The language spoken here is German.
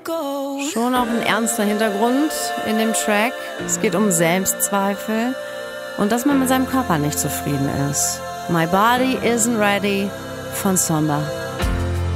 Schon auch ein ernster Hintergrund in dem Track. Es geht um Selbstzweifel und dass man mit seinem Körper nicht zufrieden ist. My Body Isn't Ready von Somba.